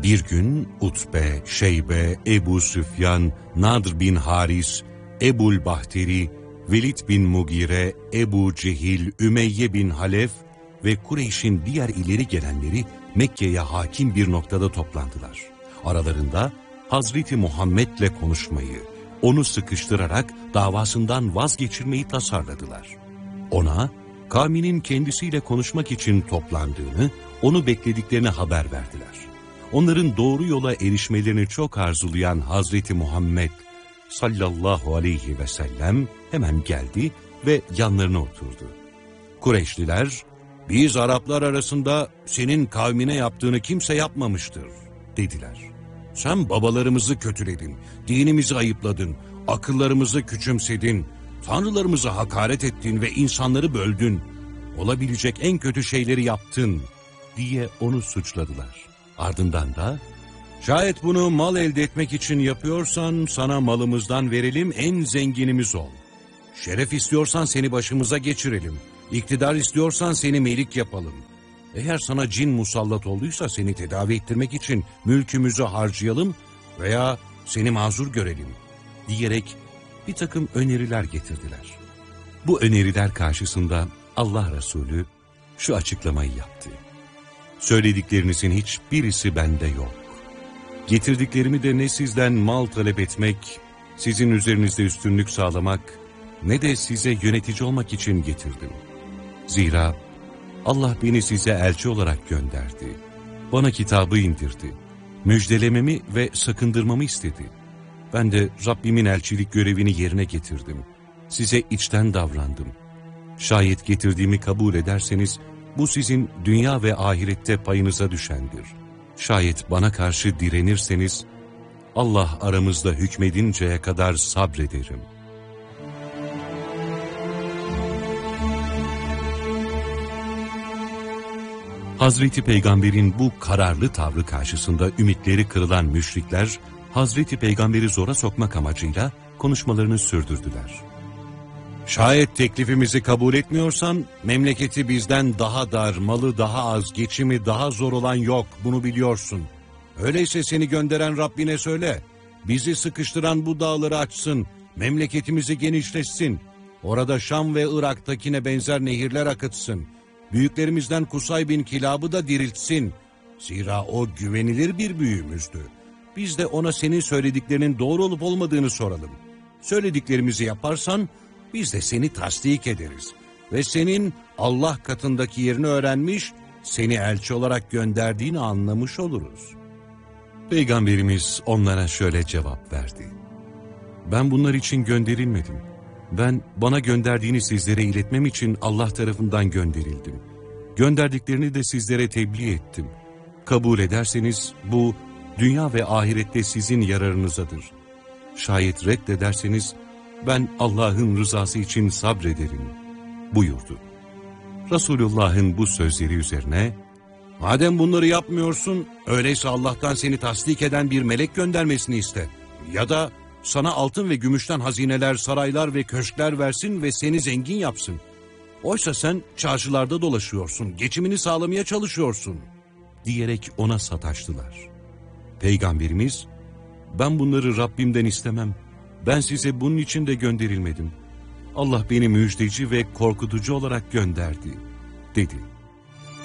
Bir gün Utbe, Şeybe, Ebu Süfyan, Nadr bin Haris, Ebul Bahteri, Velid bin Mugire, Ebu Cehil, Ümeyye bin Halef ve Kureyş'in diğer ileri gelenleri Mekke'ye hakim bir noktada toplandılar. Aralarında Hazreti Muhammed'le konuşmayı, onu sıkıştırarak davasından vazgeçirmeyi tasarladılar. Ona, kavminin kendisiyle konuşmak için toplandığını, onu beklediklerini haber verdiler. Onların doğru yola erişmelerini çok arzulayan Hazreti Muhammed sallallahu aleyhi ve sellem hemen geldi ve yanlarına oturdu. Kureyşliler, "Biz Araplar arasında senin kavmine yaptığını kimse yapmamıştır," dediler. "Sen babalarımızı kötüledin, dinimizi ayıpladın, akıllarımızı küçümsedin, tanrılarımıza hakaret ettin ve insanları böldün. Olabilecek en kötü şeyleri yaptın," diye onu suçladılar. Ardından da, "Şayet bunu mal elde etmek için yapıyorsan sana malımızdan verelim, en zenginimiz ol. Şeref istiyorsan seni başımıza geçirelim. İktidar istiyorsan seni melik yapalım. Eğer sana cin musallat olduysa seni tedavi ettirmek için mülkümüzü harcayalım veya seni mazur görelim," diyerek bir takım öneriler getirdiler. Bu öneriler karşısında Allah Resulü şu açıklamayı yaptı: "Söylediklerinizin hiçbirisi bende yok. Getirdiklerimi de ne sizden mal talep etmek, sizin üzerinizde üstünlük sağlamak, ne de size yönetici olmak için getirdim. Zira Allah beni size elçi olarak gönderdi. Bana kitabı indirdi. Müjdelememi ve sakındırmamı istedi. Ben de Rabbimin elçilik görevini yerine getirdim. Size içten davrandım. Şayet getirdiğimi kabul ederseniz, bu sizin dünya ve ahirette payınıza düşendir. Şayet bana karşı direnirseniz, Allah aramızda hükmedinceye kadar sabrederim." Hazreti Peygamber'in bu kararlı tavrı karşısında ümitleri kırılan müşrikler, Hazreti Peygamber'i zora sokmak amacıyla konuşmalarını sürdürdüler. "Şayet teklifimizi kabul etmiyorsan, memleketi bizden daha dar, malı daha az, geçimi daha zor olan yok, bunu biliyorsun. Öyleyse seni gönderen Rabbine söyle, bizi sıkıştıran bu dağları açsın, memleketimizi genişletsin, orada Şam ve Irak'takine benzer nehirler akıtsın, büyüklerimizden Kusay bin Kilab'ı da diriltsin. Zira o güvenilir bir büyüğümüzdü. Biz de ona senin söylediklerinin doğru olup olmadığını soralım. Söylediklerimizi yaparsan, biz de seni tasdik ederiz ve senin Allah katındaki yerini öğrenmiş, seni elçi olarak gönderdiğini anlamış oluruz." Peygamberimiz onlara şöyle cevap verdi: "Ben bunlar için gönderilmedim. Ben bana gönderdiğini sizlere iletmem için Allah tarafından gönderildim. Gönderdiklerini de sizlere tebliğ ettim. Kabul ederseniz bu dünya ve ahirette sizin yararınızadır. Şayet reddederseniz ben Allah'ın rızası için sabrederim," buyurdu. Resulullah'ın bu sözleri üzerine, "Madem bunları yapmıyorsun, öyleyse Allah'tan seni tasdik eden bir melek göndermesini iste. Ya da sana altın ve gümüşten hazineler, saraylar ve köşkler versin ve seni zengin yapsın. Oysa sen çarşılarda dolaşıyorsun, geçimini sağlamaya çalışıyorsun," diyerek ona sataştılar. Peygamberimiz, "Ben bunları Rabbimden istemem. Ben size bunun için de gönderilmedim. Allah beni müjdeci ve korkutucu olarak gönderdi," dedi.